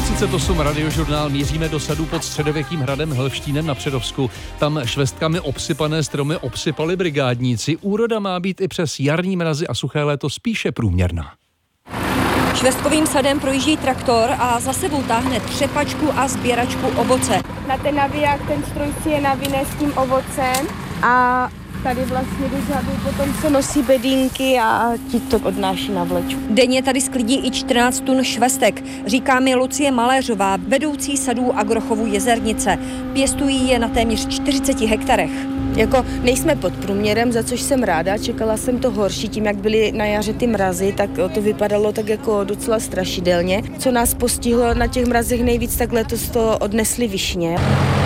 8:38 Radiožurnál. Míříme do sadu pod středověkým hradem Helštínem na Přerovsku. Tam švestkami obsypané stromy obsypali brigádníci. Úroda má být i přes jarní mrazy a suché léto spíše průměrná. Švestkovým sadem projíždí traktor a za sebou táhne třepačku a sběračku ovoce. Na ten naviják ten stroj si je navine s tím ovocem a tady vlastně dozadu potom se nosí bedínky a ti to odnáší na vlečku. Denně tady sklidí i 14 tun švestek, říká mi Lucie Maléřová, vedoucí sadů Agrochovu Jezernice. Pěstují je na téměř 40 hektarech. Jako nejsme pod průměrem, za což jsem ráda, čekala jsem to horší, tím jak byly na jaře ty mrazy, tak to vypadalo tak jako docela strašidelně. Co nás postihlo na těch mrazech nejvíc, tak letos to odnesli višně.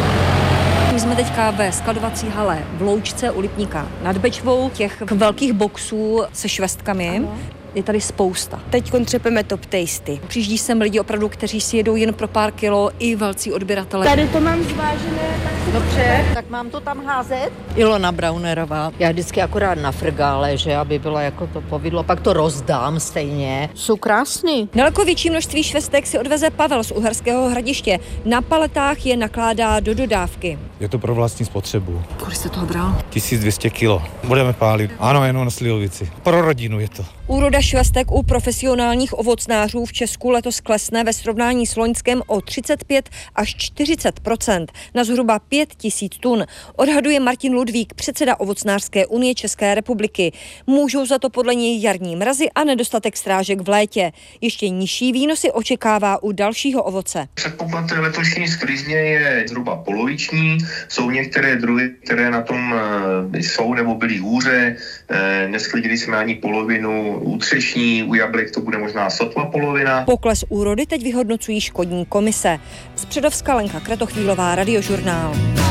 My jsme teďka ve skladovací hale v Loučce u Lipníka nad Bečvou, těch velkých boxů se švestkami. Ano. Je tady spousta. Teď třepeme top tasty. Přijíždí sem lidi opravdu, kteří si jedou jen pro pár kilo, i velcí odběratele. Tady to mám zvážené, tak si dobře, tak mám to tam házet? Ilona Braunerová. Já vždycky akorát na frgále, že aby bylo jako to povidlo, pak to rozdám stejně. Jsou krásný. Daleko větší množství švestek si odveze Pavel z Uherského Hradiště. Na paletách je nakládá do dodávky. Je to pro vlastní spotřebu. Kolik jste toho bral? 1200 kilo. Budeme pálit. Ano, jenom na slivovici. Pro rodinu je to. Úroda švestek u profesionálních ovocnářů v Česku letos klesne ve srovnání s loňskem o 35 až 40% na zhruba 5 000 tun. Odhaduje Martin Ludvík, předseda Ovocnářské unie České republiky. Můžou za to podle něj jarní mrazy a nedostatek srážek v létě. Ještě nižší výnosy očekává u dalšího ovoce. Předpoklad letošní sklizně je zhruba poloviční. Jsou některé druhy, které na tom jsou nebo byly hůře. Nesklidili jsme ani polovinu. U třešní, u jablek to bude možná sotva polovina. Pokles úrody teď vyhodnocují škodní komise. Z Předovska Lenka Kratochvílová, Radiožurnál.